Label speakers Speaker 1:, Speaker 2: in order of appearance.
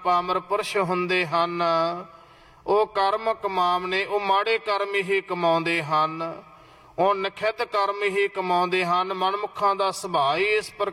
Speaker 1: ਪਾਮਰ ਪੁਰਸ਼ ਹੁੰਦੇ ਹਨ। ਉਹ ਕਰਮ ਕਮਾਵਨੇ, ਉਹ ਮਾੜੇ ਕਰਮ ਹੀ ਕਮਾਉਂਦੇ ਹਨ, ਉਹ ਨਖਿੱਧ ਕਰਮ ਹੀ ਕਮਾਉਂਦੇ ਹਨ। ਮਨਮੁੱਖਾਂ ਦਾ ਸੁਭਾਅ ਹੀ ਇਸ ਪ੍ਰਕਾਰ